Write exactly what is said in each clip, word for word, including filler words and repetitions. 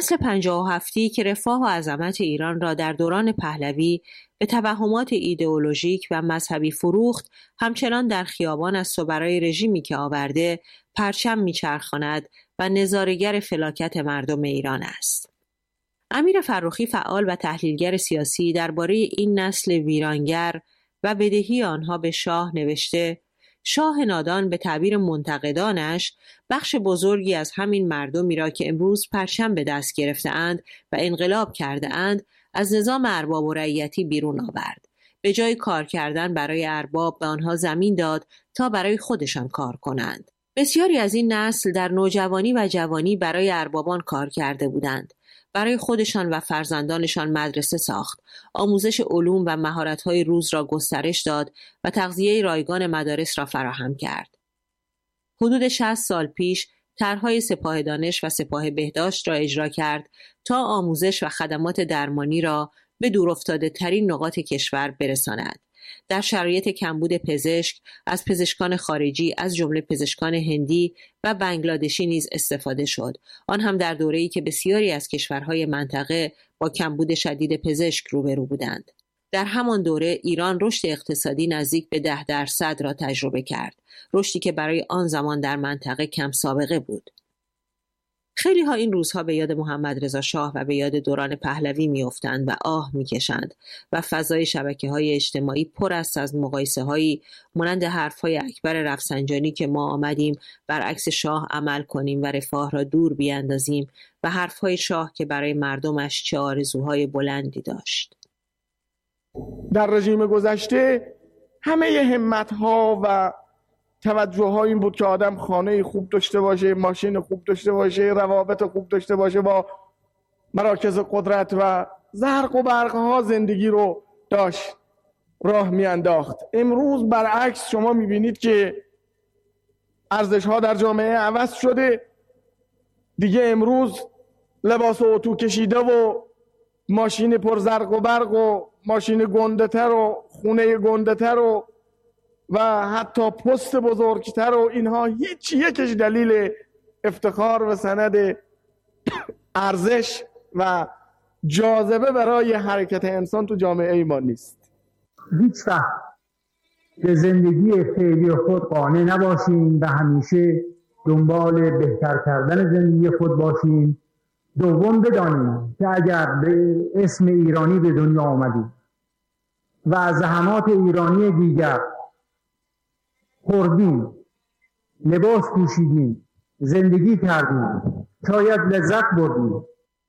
نسل پنجاه و هفتی که رفاه و عظمت ایران را در دوران پهلوی به توهمات ایدئولوژیک و مذهبی فروخت، همچنان در خیابان است و برای رژیمی که آورده پرچم میچرخاند و نظاره‌گر فلاکت مردم ایران است. امیر فرخی فعال و تحلیلگر سیاسی درباره این نسل ویرانگر و بدهی آنها به شاه نوشته: شاه نادان به تعبیر منتقدانش بخش بزرگی از همین مردمی را که امروز پرچم به دست گرفته‌اند و انقلاب کرده‌اند از نظام ارباب و رعیتی بیرون آورد. به جای کار کردن برای ارباب به آنها زمین داد تا برای خودشان کار کنند. بسیاری از این نسل در نوجوانی و جوانی برای اربابان کار کرده بودند. برای خودشان و فرزندانشان مدرسه ساخت، آموزش علوم و مهارت‌های روز را گسترش داد و تغذیه رایگان مدارس را فراهم کرد. حدود شصت سال پیش طرح‌های سپاه دانش و سپاه بهداشت را اجرا کرد تا آموزش و خدمات درمانی را به دورافتاده ترین نقاط کشور برساند. در شرایط کمبود پزشک از پزشکان خارجی از جمله پزشکان هندی و بنگلادشی نیز استفاده شد، آن هم در دوره‌ای که بسیاری از کشورهای منطقه با کمبود شدید پزشک روبرو بودند. در همان دوره ایران رشد اقتصادی نزدیک به ده درصد را تجربه کرد، رشدی که برای آن زمان در منطقه کم سابقه بود. خیلی ها این روزها به یاد محمد رضا شاه و به یاد دوران پهلوی میافتند و آه میکشند و فضای شبکه‌های اجتماعی پر است از مقایسه‌هایی مانند حرف‌های اکبر رفسنجانی که ما آمدیم برعکس شاه عمل کنیم و رفاه را دور بیاندازیم و حرف‌های شاه که برای مردمش چه آرزوهای بلندی داشت. در رژیم گذشته همه همت‌ها و توجه ها این بود که آدم خانه خوب داشته باشه، ماشین خوب داشته باشه، روابط خوب داشته باشه با مراکز قدرت و زرق و برق ها زندگی رو داشت راه می انداخت. امروز برعکس شما می بینید که ارزش ها در جامعه عوض شده. دیگه امروز لباس اتو کشیده و ماشین پر زرق و برق و ماشین گنده تر و خونه گنده تر و و حتی پست بزرگتر و اینها هیچ یکش دلیل افتخار و سند ارزش و جاذبه برای حرکت انسان تو جامعه ما نیست. هیچ وقت به زندگی فعلی خود قانع نباشیم و همیشه دنبال بهتر کردن زندگی خود باشیم. دوم بدانیم که اگر به اسم ایرانی به دنیا آمدیم و از زحمات ایرانی دیگر خوردیم، لباس پوشیدیم، زندگی کردیم، شاید لذت بردیم،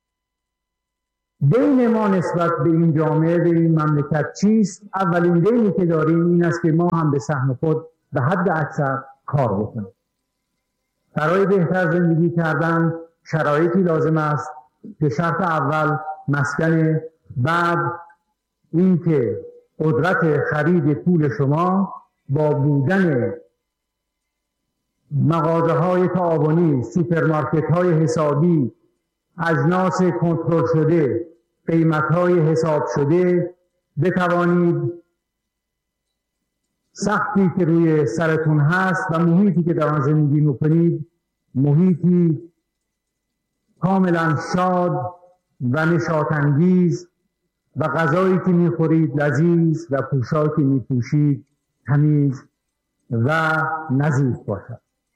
دین ما نسبت به این جامعه به این مملکت چیست؟ اولین دینی که داریم این است که ما هم به سهم خود به حد اکثر کار بکنیم. برای بهتر زندگی کردن شرایطی لازم است که شرط اول مسکن، بعد این که قدرت خرید پول شما با بودن مغازه های تعاونی، سوپرمارکت های حسابی، اجناس کنترل شده، قیمت های حساب شده، بتوانید سختی که روی سرتون هست و محیطی که در آن زندگی میکنید محیطی کاملا شاد و نشاط‌انگیز و غذایی که میخورید لذیذ و پوشاکی که میپوشید تمیز و نظیف باشد.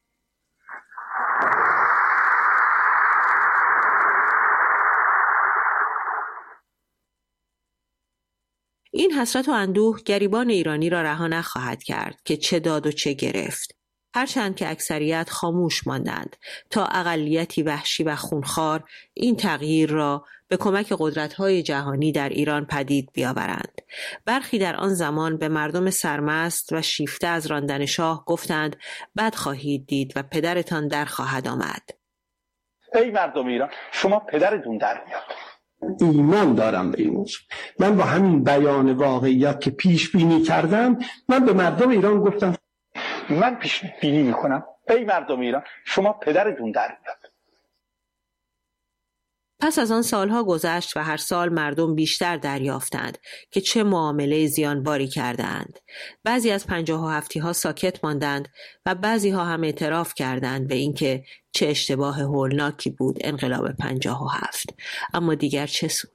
این حسرت و اندوه گریبان ایرانی را رها نخواهد کرد که چه داد و چه گرفت. هرچند که اکثریت خاموش ماندند تا اقلیتی وحشی و خونخوار این تغییر را به کمک قدرت‌های جهانی در ایران پدید بیاورند. برخی در آن زمان به مردم سرمست و شیفته از راندن شاه گفتند بد خواهید دید و پدرتان در خواهد آمد. ای مردم ایران، شما پدرتون در میاد. ایمان دارم به این موضوع. من با همین بیان واقعیت که پیش بینی کردم، من به مردم ایران گفتم من پیش بینی میکنم ای مردم ایران، شما پدرتون در میاد. پس از آن سالها گذشت و هر سال مردم بیشتر دریافتند که چه معامله زیانباری کردند. بعضی از پنجاه و هفتی ها ساکت ماندند و بعضی ها هم اعتراف کردند به اینکه چه اشتباه هولناکی بود انقلاب پنجاه و هفت. اما دیگر چه سود؟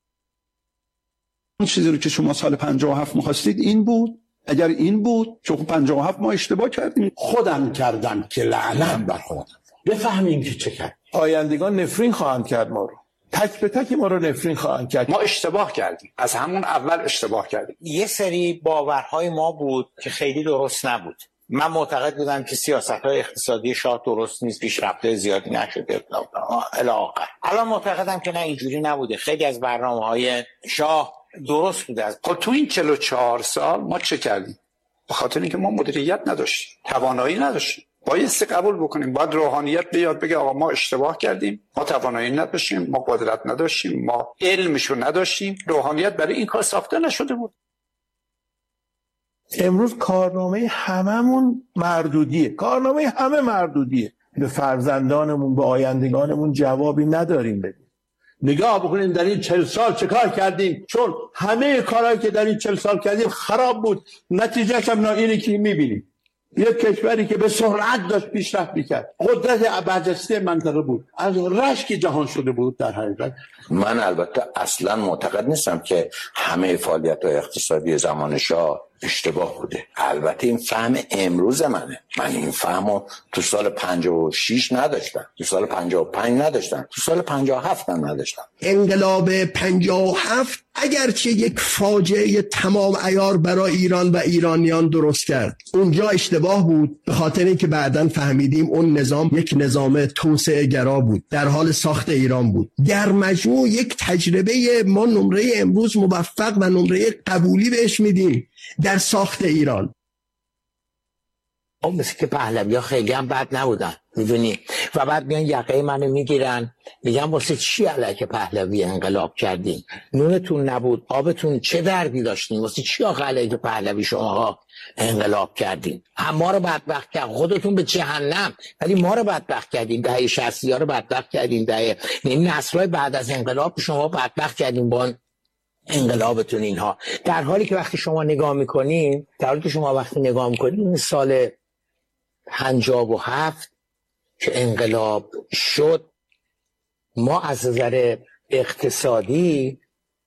اون چیزی رو که شما سال پنجاه و هفت می‌خواستید این بود. اگر این بود چون پنجاه و هفت ما اشتباه کردیم. خودم کردم که لعنت بر خودم. بفهمیم که چه کرد. آیندگان نفرین خواهند کرد ما رو. تک به تک ما رو نفرین خواهند کرد. ما اشتباه کردیم. از همون اول اشتباه کردیم. یه سری باورهای ما بود که خیلی درست نبود. من معتقد بودم که سیاست‌های اقتصادی شاه درست نیست، پیشرفت زیادی نشده الی آخر. الان معتقدم که نه، اینجوری نبوده. خیلی از برنامه‌های شاه درست بوده. خب تو این چهل و چهار سال ما چه کردیم؟ به خاطر اینکه ما مدیریت نداشتیم، توانایی نداشتیم. بایستی قبول بکنیم، باید روحانیت بیاد بگه آقا ما اشتباه کردیم، ما توانایی نداشتیم، ما قدرت نداشتیم، ما علمشو نداشتیم. روحانیت برای این کار ساخته نشده بود. امروز کارنامه هممون مردودیه. کارنامه همه مردودیه. به فرزندانمون، به آیندگانمون جوابی نداریم بدیم. نگاه بکنیم در این چهل سال چه کار کردیم، چون همه کارهایی که در این چهل سال کردیم خراب بود. نتیجهش هم اینه که میبینیم. یک کشوری که به سرعت داشت پیشرفت میکرد، قدرت برجسته منطقه بود، از رشک جهان شده بود. در حقیقت من البته اصلا معتقد نیستم که همه فعالیت‌های اقتصادی زمان شاه اشتباه بوده. البته این فهم امروز منه. من این فهمو تو سال پنجاه و شش نداشتم، تو سال پنجاه و پنج نداشتم، تو سال پنجاه و هفت هم نداشتم. انقلاب پنجاه و هفت اگرچه یک فاجعه تمام عیار برای ایران و ایرانیان درست کرد، اونجا اشتباه بود، به خاطر اینکه بعداً فهمیدیم اون نظام یک نظام توسعه گرا بود، در حال ساخت ایران بود. در مجموع یک تجربه ما نمره امروز موفق و نمره قبولی بهش میدیم در ساخت ایران. اون مثل که پهلوی ها خیلی هم بد نبودن، میدونی، و بعد میان یقه منو میگیرن میگن واسه چی علیه پهلوی انقلاب کردین؟ نونتون نبود، آبتون چه دردی داشتین؟ واسه چی آخه علیه پهلوی شماها انقلاب کردین؟ هم ما رو بدبخت کرد، خودتون به جهنم، ولی ما رو بدبخت کردین. دهه شصت ها رو بدبخت کردین، دهه این نسل‌های بعد از انقلاب شما بدبخت کردین با انقلابتون اینها. در حالی که وقتی شما نگاه میکنین در حالی که شما وقتی نگاه میکنین سال پنجاه و هفت که انقلاب شد، ما از نظر اقتصادی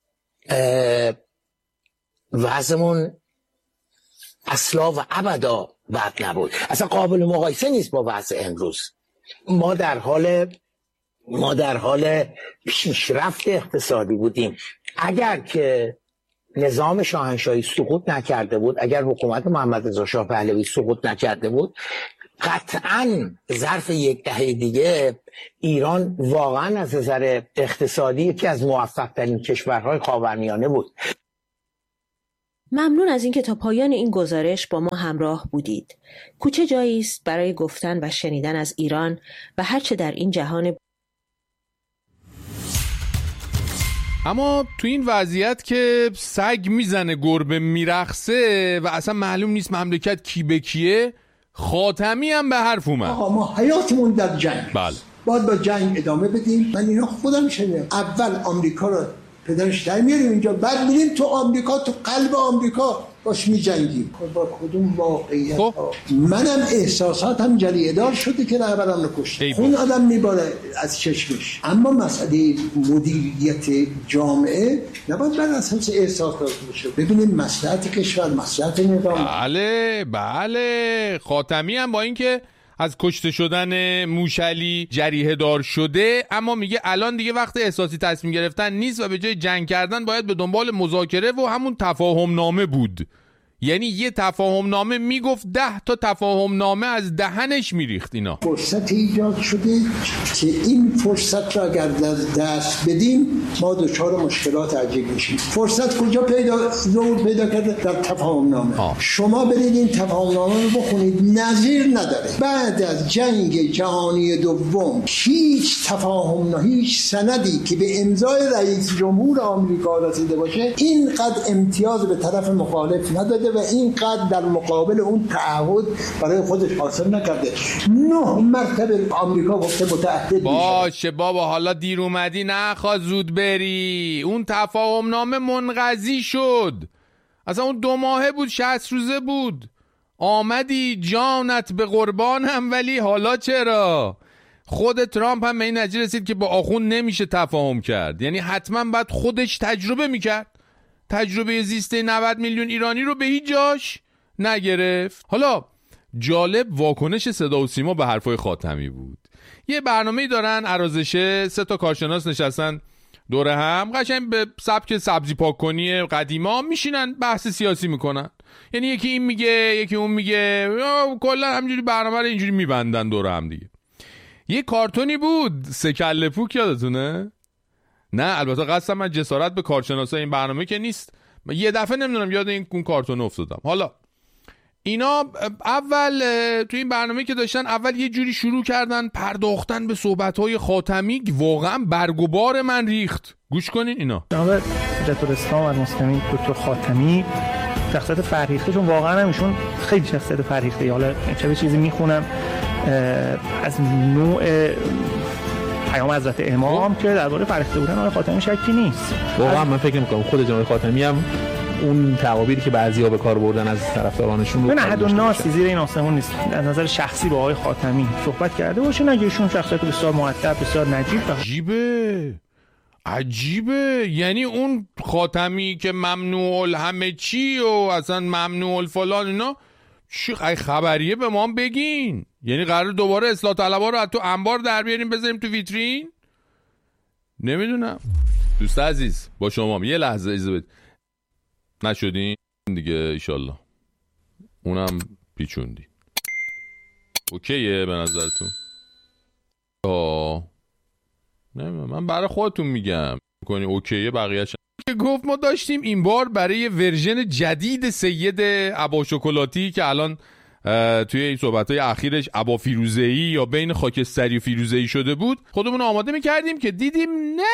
وضعمون اصلا و ابدا بد نبود، اصلا قابل مقایسه نیست با وضع امروز. ما در حال ما در حال پیشرفت اقتصادی بودیم. اگر که نظام شاهنشاهی سقوط نکرده بود، اگر حکومت محمد رضا شاه پهلوی سقوط نکرده بود، قطعاً ظرف یک دهه دیگه ایران واقعاً از نظر اقتصادی یکی از موفق‌ترین کشورهای خاورمیانه بود. ممنون از اینکه تا پایان این گزارش با ما همراه بودید. کوچه جایی است برای گفتن و شنیدن از ایران و هرچه در این جهان. اما تو این وضعیت که سگ میزنه گربه میرخصه و اصلا معلوم نیست مملکت کی به کیه، خاتمی هم به حرف اومد. آقا ما حیاتمون در جنگ، بله، باید با جنگ ادامه بدیم. من اینا خودم شنیدم. اول آمریکا رو پدرش در میاریم اینجا، بعد میریم تو آمریکا، تو قلب آمریکا باش میجنگیم. با کدوم واقعیت خب. ها؟ منم احساساتم جلیعه دار شده که رهبرم رو کشت، اون آدم میباره از چشمش. اما مسئله مدیریت جامعه نباید بر اساس احساسات باشه. ببینیم مصلحت کشور، مصلحت نظام. بله بله. خاتمی هم با اینکه از کشته شدن موشعلی جریحه دار شده، اما میگه الان دیگه وقت احساسی تصمیم گرفتن نیست و به جای جنگ کردن باید به دنبال مذاکره و همون تفاهم نامه بود. یعنی یه تفاهم نامه میگفت ده تا تفاهم نامه از دهنش میریخت. اینا فرصت ایجاد شده که این فرصت را اگر دست بدیم ما دچار مشکلات عجیب میشیم. فرصت کجا پیدا ظهور پیدا کرده؟ در تفاهم نامه. آه. شما برید این تفاهم نامه رو بخونید، نظیر نداره. بعد از جنگ جهانی دوم هیچ تفاهم نامه، هیچ سندی که به امضای رئیس جمهور آمریکا رسیده باشه اینقدر امتیاز به طرف مخالف نداده و اینقدر در مقابل اون تعهد برای خودش حاصل نکرده. نه مرتبه آمریکا گفته متعهد میشه. باشه بابا، حالا دیر اومدی نخواد زود بری. اون تفاهم نامه منقضی شد، اصلا اون دو ماهه بود، شصت روزه بود. آمدی جانت به قربانم، ولی حالا چرا؟ خود ترامپ هم به این نتیجه رسید که با آخوند نمیشه تفاهم کرد، یعنی حتما باید خودش تجربه میکرد. تجربه زیسته نود میلیون ایرانی رو به هیچ جاش نگرفت. حالا جالب واکنش صدا و سیما به حرفای خاتمی بود. یه برنامه‌ای دارن ارازشه، سه تا کارشناس نشستن دور هم، قشنگ به سبک سبزی پاک کنی قدیما میشینن بحث سیاسی میکنن. یعنی یکی این میگه یکی اون میگه، کلا همینجوری برنامه رو اینجوری میبندن دور هم دیگه. یه کارتونی بود سه کله پوک، یادتونه؟ نه البته قصدم من جسارت به کارشناسای این برنامه که نیست، من یه دفعه نمیدونم یاد این اون کارتون افتادم. حالا اینا اول تو این برنامه که داشتن، اول یه جوری شروع کردن پرداختن به صحبت‌های خاتمی، واقعا برگ و بار من ریخت. گوش کنین اینا. جناب حجت الاسلام المسلمین دکتر خاتمی شخصیت فرهیخته، چون واقعا هم ایشون خیلی شخصیت فرهیخته. حالا چه چیزی میخونم از نوع پیام حضرت امام که درباره فرهیخته بودن آقای خاتمی شکی نیست. واقعا من فکر می‌کنم خود جناب خاتمی هم اون تعابیری که بعضی‌ها به کار بردن از طرفدارانشون رو نه حد و ناسی زیر این آسمون نیست. از نظر شخصی با آقای خاتمی صحبت کرده باشه، نگه ایشون شخصیت بسیار مؤدب، بسیار نجیب. عجیبه عجیبه یعنی اون خاتمی که ممنوع الهمه چی و اصلا ممنوع الفلان اینا، چی خبریه به ما بگین؟ یعنی قرار دوباره اصلاح طلبها رو از تو انبار در بیاریم بذاریم تو ویترین؟ نمیدونم. دوست عزیز با شما یه لحظه اجازه بدید. نشدین دیگه ایشالله اونم پیچوندی. اوکیه به نظرتون؟ آه نمیدونم، من برای خودتون میگم کنی اوکیه، بقیه‌اش که گفت. ما داشتیم این بار برای ورژن جدید سید عبا شکلاتی که الان توی این صحبت‌های اخیرش عبا فیروزه‌ای یا بین خاکستری و فیروزه‌ای شده بود، خودمون آماده می‌کردیم که دیدیم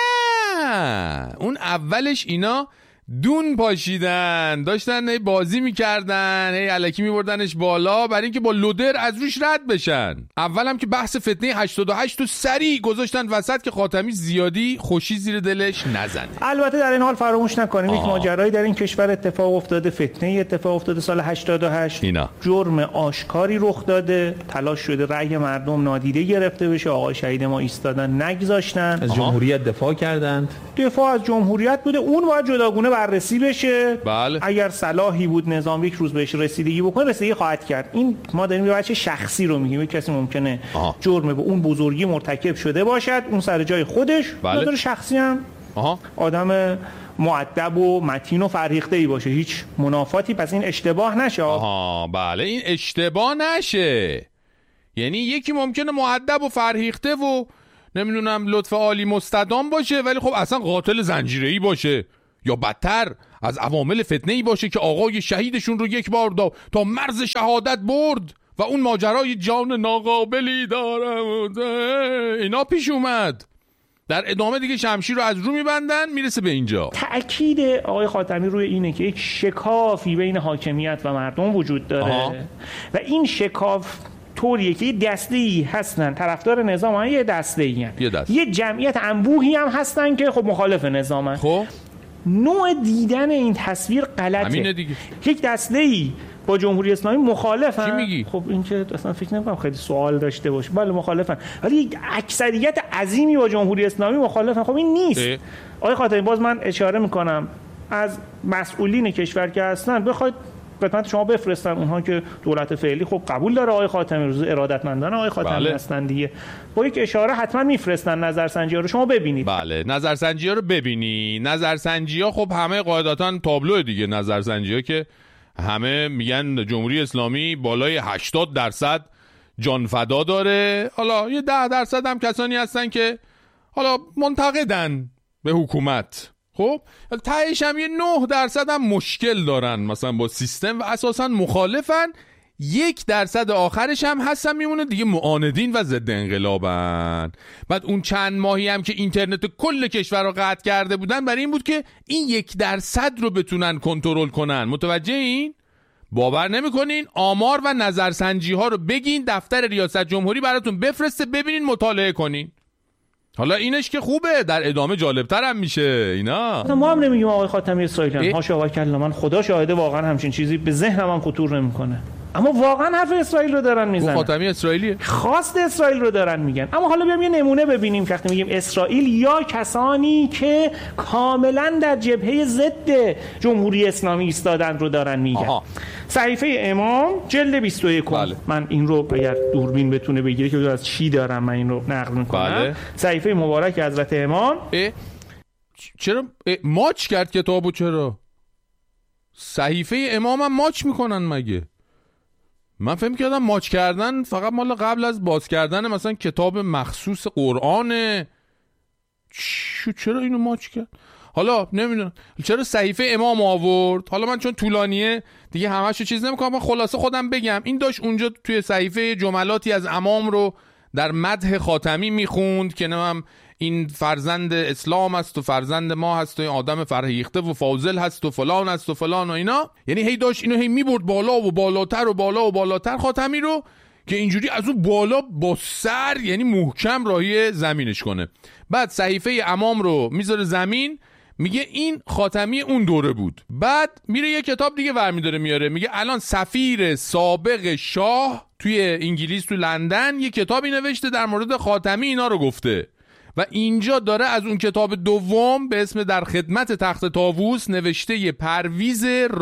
نه، اون اولش اینا دون پاشیدن، داشتن بازی میکردن، هی الکی میبردنش بالا برای اینکه با لودر از روش رد بشن. اولم که بحث فتنه هشتاد و هشت رو سریع گذاشتن وسط که خاتمی زیادی خوشی زیر دلش نزنه. البته در این حال فراموش نکنیم یک ماجرایی در این کشور اتفاق افتاده، فتنه اتفاق افتاده سال هشتاد و هشت. اینا. جرم آشکاری رخ داده، تلاش شده رأی مردم نادیده گرفته بشه، آقای شهید ما ایستادن نگذاشتن، از جمهوریت دفاع کردند. دفاع از جمهوریت بوده، اون باید جداگونه بررسی بشه. بله. اگر صلاحی بود نظام یک روز بهش رسیدگی بکنه، رسیدگی خواهد کرد. این ما داریم یه بچه شخصی رو میگیم، یک کسی ممکنه آها. جرم به اون بزرگی مرتکب شده باشد، اون سر جای خودش، بله. نظر شخصی هم آها. آدم مؤدب و متین و فرهیخته‌ای باشه، هیچ منافاتی، پس این اشتباه نشه. آها بله این اشتباه نشه. یعنی یکی ممکنه مؤدب و فرهیخته و نمیدونم لطف عالی مستدام باشه، ولی خب اصلا قاتل زنجیره‌ای باشه، یا بدتر از عوامل فتنه‌ای باشه که آقای شهیدشون رو یک بار دا تا مرز شهادت برد و اون ماجرای جان ناقابلی داره اینا پیش اومد. در ادامه دیگه شمشیر رو از رو میبندن، میرسه به اینجا. تأکید آقای خاتمی روی اینه که یک شکافی بین حاکمیت و مردم وجود داره. آها. و این شکاف طوریه که یه دسته‌ای هستن طرفدار نظام، ها یه دسته‌ای هستن. یه, دست. یه جمعیت انبوهی هم هستن که خب مخالف نظامن. خب نوع دیدن این تصویر غلطه. همینه دیگه. یک دسته‌ای با جمهوری اسلامی مخالفن. چی میگی؟ خب این که اصلا فکر نمی‌کنم خیلی سوال داشته باشه. بله مخالفن. ولی یک اکثریت عظیمی با جمهوری اسلامی مخالفن. خب این نیست. آقای خاتمی باز من اشاره میکنم از مسئولین کشور که هستن بخواید خدمت شما بفرستن، اونها که دولت فعلی خب قبول داره آقای خاتمی، روز ارادتمندان آقای خاتمی بله. هستن دیگه، با یک اشاره حتما میفرستن نظرسنجی‌ها رو شما ببینید. بله نظرسنجی‌ها رو ببینی. نظرسنجی‌ها خب همه قاعدتاً تابلو دیگه، نظرسنجی‌ها که همه میگن جمهوری اسلامی بالای هشتاد درصد جان فدا داره. حالا یه ده درصد هم کسانی هستن که حالا منتقدن به حکومت، خب تهش هم یه نه درصد هم مشکل دارن مثلا با سیستم و اساسا مخالفن. یک درصد آخرش هم هستن میمونه دیگه معاندین و ضد انقلابن. بعد اون چند ماهی هم که اینترنت کل کشور رو قطع کرده بودن برای این بود که این یک درصد رو بتونن کنترل کنن. متوجه این؟ باور نمیکنین آمار و نظرسنجی ها رو بگین دفتر ریاست جمهوری براتون بفرسته ببینین مطالعه کنین. حالا اینش که خوبه، در ادامه جالبتر هم میشه اینا. ما هم نمیگیم آقای خاتمی اسرائیلیان، هاشا و کلا، من خدا شاهده واقعا همچین چیزی به ذهنم هم خطور نمیکنه، اما واقعا حرف اسرائیل رو دارن میزنن. خاتمی اسرائیلیه، خواست اسرائیل رو دارن میگن. اما حالا بیام یه نمونه ببینیم که وقتی میگیم اسرائیل یا کسانی که کاملا در جبهه ضد جمهوری اسلامی ایستادن رو دارن میگن. صحیفه امام جلد بیست و یک. بله. من این رو اگر دوربین بتونه بگیره که از چی دارم من این رو نقل میکنم. بله. صحیفه مبارک حضرت امام. اه؟ چرا اه ماچ کرد کتابو؟ چرا صحیفه امام هم ماچ میکنن مگه؟ من فهم کردم ماچ کردن فقط مال قبل از باز کردن مثلا کتاب مخصوص قرآنه. چرا اینو ماچ کرد؟ حالا نمیدونم چرا صحیفه امام آورد. حالا من چون طولانیه دیگه همه‌شو چیز نمی‌کنم، من خلاصه خودم بگم. این داشت اونجا توی صحیفه جملاتی از امام رو در مدح خاتمی میخوند که نمیم این فرزند اسلام است و فرزند ما هست و این آدم فرهیخته و فاضل هست و فلان است و فلان و اینا. یعنی هی داشت اینو هی میبرد بالا و بالاتر و بالا و بالاتر خاتمی رو که اینجوری از اون بالا با سر یعنی محکم راهی زمینش کنه. بعد صحیفه امام رو میذاره زمین، میگه این خاتمی اون دوره بود. بعد میره یه کتاب دیگه ورمی داره میاره، میگه الان سفیر سابق شاه توی انگلیس تو لندن یه کتابی نوشته در مورد خاتمی اینا رو گفته و اینجا داره از اون کتاب دوم به اسم در خدمت تخت طاووس نوشته یه پرویز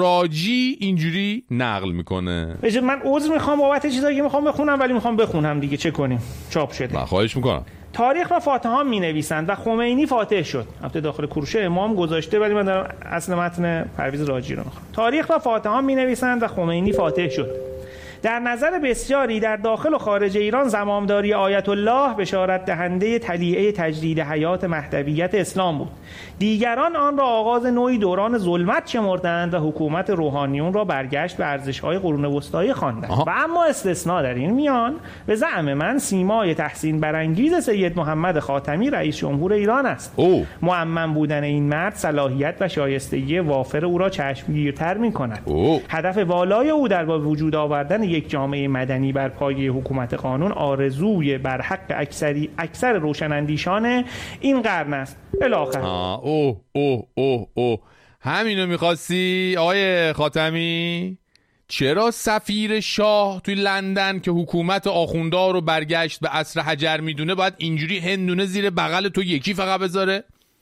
راجی اینجوری نقل میکنه. من عذر میخوام بابت چیزایی که میخوام بخونم ولی میخوام بخونم دیگه، چه کنیم، چاپ شده. من خواهش میکنم. تاریخ و فاتحان می نویسند و خمینی فاتح شد. البته داخل کوروش امام گذاشته ولی من دارم اصل متن پرویز راجی رو میخوام. تاریخ و فاتحان می نویسند و خمینی فاتح شد. در نظر بسیاری در داخل و خارج ایران زمامداری آیت الله بشارت دهنده طلیعه تجدید حیات مهدویت اسلام بود. دیگران آن را آغاز نوعی دوران ظلمت شمردند و حکومت روحانیون را برگشت به ارزش‌های قرون وسطایی خواندند. و اما استثناء در این میان به زعم من سیمای تحسین برانگیز سید محمد خاتمی رئیس جمهور ایران است. او. مؤمن بودن این مرد صلاحیت و شایستگی وافر او را چشمگیرتر می‌کند. هدف والای او در با وجود آوردن یک جامعه مدنی بر پایه حکومت قانون آرزوی بر حق اکثری اکثر روشنندیشان این قرن است. الاخر اوه اوه اوه اوه همینو میخواستی آقای خاتمی؟ چرا سفیر شاه توی لندن که حکومت آخوندار رو برگشت به عصر حجر میدونه باید اینجوری هندونه زیر بغل تو یکی فقط بذاره؟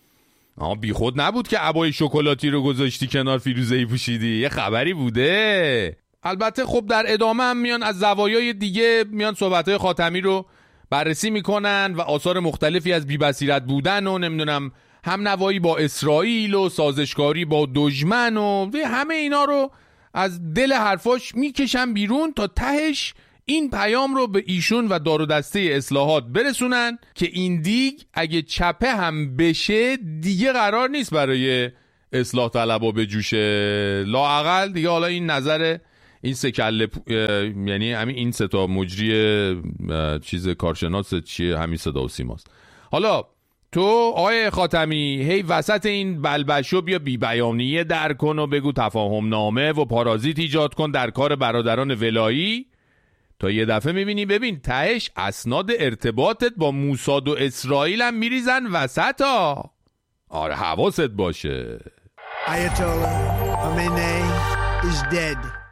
آه بی خود نبود که عبای شکلاتی رو گذاشتی کنار فیروزه‌ای پوشیدی، یه خبری بوده. البته خب در ادامه هم میان از زوایای دیگه میان صحبت‌های خاتمی رو بررسی میکنن و آثار مختلفی از بی‌بصیرت بودن و نمیدونم هم نوایی با اسرائیل و سازشکاری با دشمن و همه اینا رو از دل حرفاش میکشن بیرون تا تهش این پیام رو به ایشون و دار و دسته اصلاحات برسونن که این دیگ اگه چپه هم بشه دیگه قرار نیست برای اصلاح طلبا بجوشه. لااقل دیگه حالا این نظر این سه کله یعنی همین این سه تا مجری چیز کارشناس چیه همین صدا و سیماست. حالا تو آقای خاتمی هی وسط این بلبشو بیا بی بیانیه در کن و بگو تفاهم نامه و پارازیت ایجاد کن در کار برادران ولایی تا یه دفعه میبینی ببین تهش اسناد ارتباطت با موساد و اسرائیل هم میریزن وسط ها. آره حواست باشه. Ayatollah Khamenei is dead.